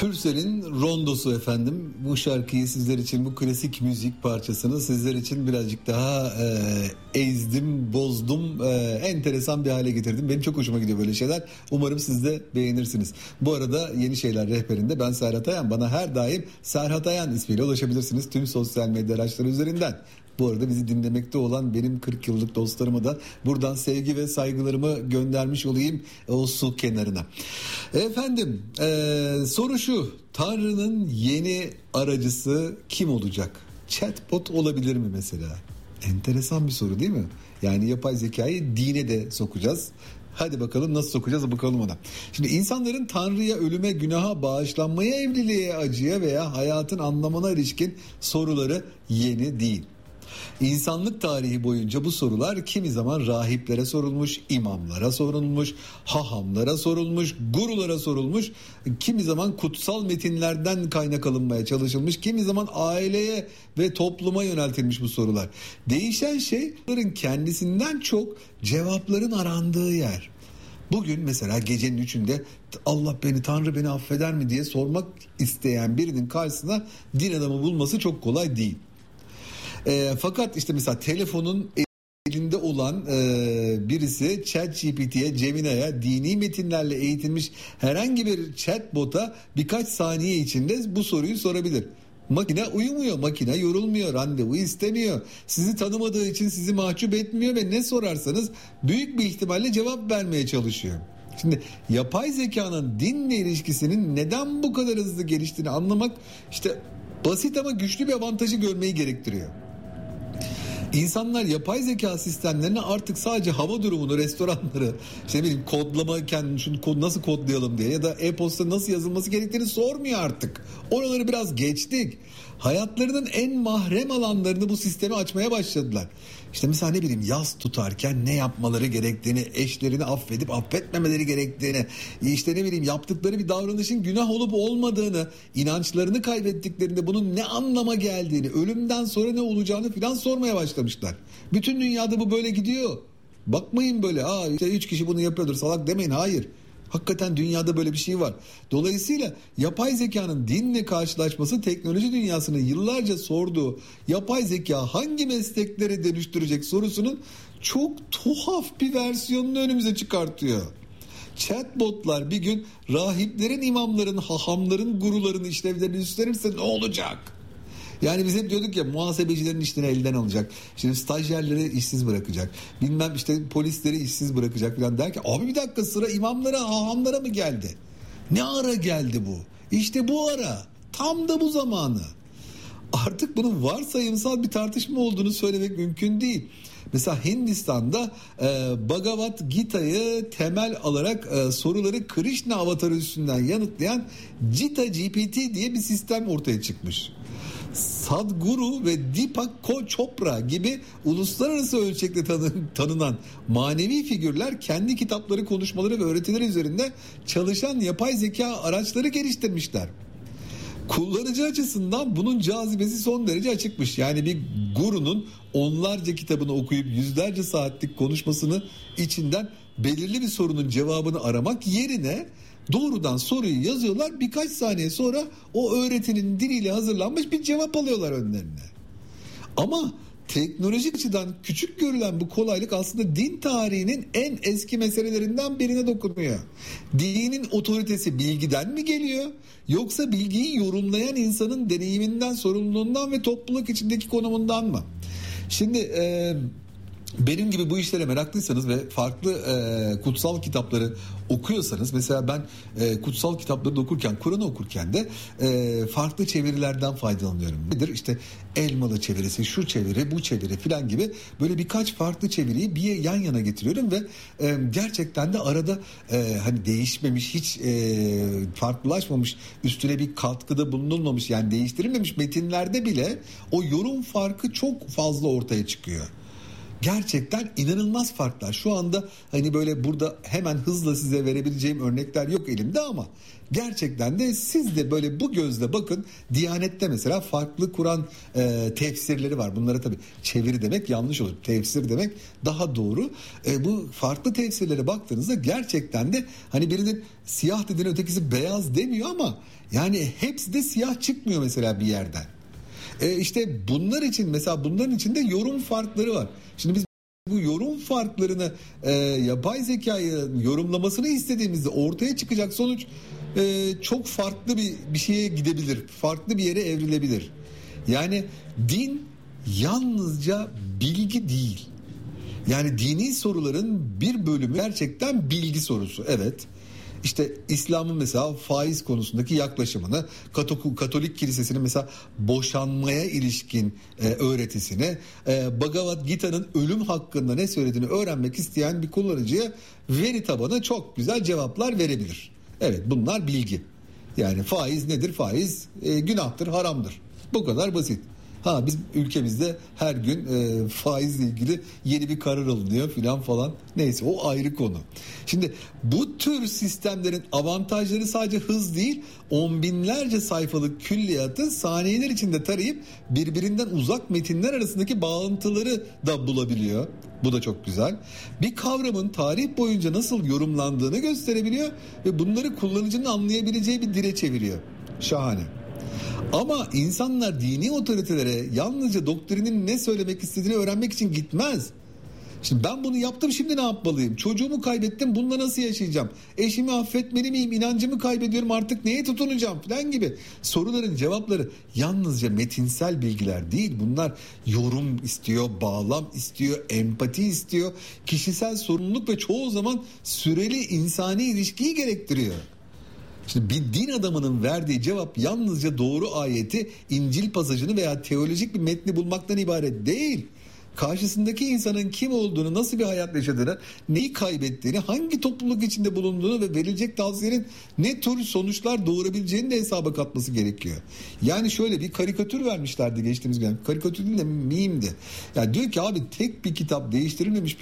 Pürsel'in Rondosu efendim. Bu şarkıyı sizler için, bu klasik müzik parçasını sizler için birazcık daha ezdim, bozdum, enteresan bir hale getirdim. Benim çok hoşuma gidiyor böyle şeyler. Umarım siz de beğenirsiniz. Bu arada Yeni Şeyler rehberinde ben Serhat Ayan. Bana her daim Serhat Ayan ismiyle ulaşabilirsiniz tüm sosyal medya araçları üzerinden. Bu arada bizi dinlemekte olan benim 40 yıllık dostlarıma da buradan sevgi ve saygılarımı göndermiş olayım o su kenarına. Efendim soru şu: Tanrı'nın yeni aracısı kim olacak? Chatbot olabilir mi mesela? Enteresan bir soru değil mi? Yani yapay zekayı dine de sokacağız. Hadi bakalım nasıl sokacağız, bakalım ona. Şimdi insanların Tanrı'ya, ölüme, günaha, bağışlanmaya, evliliğe, acıya veya hayatın anlamına ilişkin soruları yeni değil. İnsanlık tarihi boyunca bu sorular kimi zaman rahiplere sorulmuş, imamlara sorulmuş, hahamlara sorulmuş, gurulara sorulmuş, kimi zaman kutsal metinlerden kaynak alınmaya çalışılmış, kimi zaman aileye ve topluma yöneltilmiş bu sorular. Değişen şeylerin kendisinden çok cevapların arandığı yer. Bugün mesela gecenin 3'ünde Allah beni, Tanrı beni affeder mi diye sormak isteyen birinin karşısına din adamı bulması çok kolay değil. Fakat işte mesela telefonun elinde olan birisi ChatGPT'ye, Gemini'ye, dini metinlerle eğitilmiş herhangi bir chatbot'a birkaç saniye içinde bu soruyu sorabilir. Makine uyumuyor, makine yorulmuyor, randevu istemiyor, sizi tanımadığı için sizi mahcup etmiyor ve ne sorarsanız büyük bir ihtimalle cevap vermeye çalışıyor. Şimdi yapay zekanın dinle ilişkisinin neden bu kadar hızlı geliştiğini anlamak işte basit ama güçlü bir avantajı görmeyi gerektiriyor. İnsanlar yapay zeka sistemlerine artık sadece hava durumunu, restoranları, işte bileyim kodlamayken şunu nasıl kodlayalım diye ya da e-posta nasıl yazılması gerektiğini sormuyor artık. Oraları biraz geçtik. Hayatlarının en mahrem alanlarını bu sisteme açmaya başladılar. İşte mesela ne bileyim yas tutarken ne yapmaları gerektiğini, eşlerini affedip affetmemeleri gerektiğini, işte ne bileyim yaptıkları bir davranışın günah olup olmadığını, inançlarını kaybettiklerinde bunun ne anlama geldiğini, ölümden sonra ne olacağını filan sormaya başlamışlar. Bütün dünyada bu böyle gidiyor. Bakmayın böyle işte 3 kişi bunu yapıyordur salak demeyin, hayır. Hakikaten dünyada böyle bir şey var. Dolayısıyla yapay zekanın dinle karşılaşması teknoloji dünyasının yıllarca sorduğu yapay zeka hangi meslekleri dönüştürecek sorusunun çok tuhaf bir versiyonunu önümüze çıkartıyor. Chatbotlar bir gün rahiplerin, imamların, hahamların, guruların işlevlerini üstlenirse ne olacak? Yani biz hep diyorduk ya, muhasebecilerin işlerini elden alacak. Şimdi stajyerleri işsiz bırakacak. Bilmem işte polisleri işsiz bırakacak falan derken abi bir dakika, sıra imamlara, hahamlara mı geldi? Ne ara geldi bu? İşte bu ara. Tam da bu zamanı. Artık bunun varsayımsal bir tartışma olduğunu söylemek mümkün değil. Mesela Hindistan'da Bhagavad Gita'yı temel alarak soruları Krishna avatarı üstünden yanıtlayan Gita GPT diye bir sistem ortaya çıkmış. Sadhguru ve Deepak Chopra gibi uluslararası ölçekte tanınan manevi figürler kendi kitapları, konuşmaları ve öğretileri üzerinde çalışan yapay zeka araçları geliştirmişler. Kullanıcı açısından bunun cazibesi son derece açıkmış. Yani bir gurunun onlarca kitabını okuyup yüzlerce saatlik konuşmasını içinden belirli bir sorunun cevabını aramak yerine doğrudan soruyu yazıyorlar, birkaç saniye sonra o öğretinin diliyle hazırlanmış bir cevap alıyorlar önlerine. Ama teknolojik açıdan küçük görülen bu kolaylık aslında din tarihinin en eski meselelerinden birine dokunuyor. Dinin otoritesi bilgiden mi geliyor, yoksa bilgiyi yorumlayan insanın deneyiminden, sorumluluğundan ve topluluk içindeki konumundan mı? Şimdi benim gibi bu işlere meraklıysanız ve farklı kutsal kitapları okuyorsanız, mesela ben kutsal kitapları da okurken, Kur'an'ı okurken de farklı çevirilerden faydalanıyorum. Nedir? İşte Elmalı çevirisi, şu çeviri, bu çeviri filan gibi böyle birkaç farklı çeviriyi bir yan yana getiriyorum ve gerçekten de arada hani değişmemiş, hiç farklılaşmamış, üstüne bir katkıda bulunulmamış, yani değiştirilmemiş metinlerde bile o yorum farkı çok fazla ortaya çıkıyor. gerçekten inanılmaz farklar. Şu anda hani böyle burada hemen hızla size verebileceğim örnekler yok elimde ama gerçekten de siz de böyle bu gözle bakın. Diyanet'te mesela farklı Kur'an tefsirleri var. Bunlara tabii çeviri demek yanlış olur. Tefsir demek daha doğru. Bu farklı tefsirlere baktığınızda gerçekten de hani birinin siyah dediğine ötekisi beyaz demiyor ama yani hepsi de siyah çıkmıyor mesela bir yerden. İşte bunlar için mesela bunların içinde yorum farkları var. Şimdi biz bu yorum farklarını yapay zekayı yorumlamasını istediğimizde ortaya çıkacak sonuç çok farklı bir şeye gidebilir. Farklı bir yere evrilebilir. Yani din yalnızca bilgi değil. Yani dini soruların bir bölümü gerçekten bilgi sorusu. Evet. İşte İslam'ın mesela faiz konusundaki yaklaşımını, Katolik Kilisesi'nin mesela boşanmaya ilişkin öğretisini, Bhagavad Gita'nın ölüm hakkında ne söylediğini öğrenmek isteyen bir kullanıcıya veri tabanı çok güzel cevaplar verebilir. Evet, bunlar bilgi. Yani faiz nedir? Faiz günahtır, haramdır. Bu kadar basit. Biz ülkemizde her gün faizle ilgili yeni bir karar alınıyor filan falan. Neyse, o ayrı konu. Şimdi bu tür sistemlerin avantajları sadece hız değil, on binlerce sayfalık külliyatı saniyeler içinde tarayıp birbirinden uzak metinler arasındaki bağıntıları da bulabiliyor. Bu da çok güzel. Bir kavramın tarih boyunca nasıl yorumlandığını gösterebiliyor ve bunları kullanıcının anlayabileceği bir dile çeviriyor. Şahane. Ama insanlar dini otoritelere yalnızca doktrinin ne söylemek istediğini öğrenmek için gitmez. Şimdi ben bunu yaptım, şimdi ne yapmalıyım? Çocuğumu kaybettim, bununla nasıl yaşayacağım? Eşimi affetmeli miyim? İnancımı kaybediyorum, artık neye tutunacağım falan gibi soruların cevapları yalnızca metinsel bilgiler değil. Bunlar yorum istiyor, bağlam istiyor, empati istiyor, kişisel sorumluluk ve çoğu zaman süreli insani ilişkiyi gerektiriyor. Şimdi bir din adamının verdiği cevap yalnızca doğru ayeti, İncil pasajını veya teolojik bir metni bulmaktan ibaret değil. Karşısındaki insanın kim olduğunu, nasıl bir hayat yaşadığını, neyi kaybettiğini, hangi topluluk içinde bulunduğunu ve verilecek tavsiyenin ne tür sonuçlar doğurabileceğini de hesaba katması gerekiyor. Yani şöyle bir karikatür vermişlerdi geçtiğimiz gün. Karikatür değil de mimdi. Yani diyor ki abi, tek bir kitap, değiştirilmemiş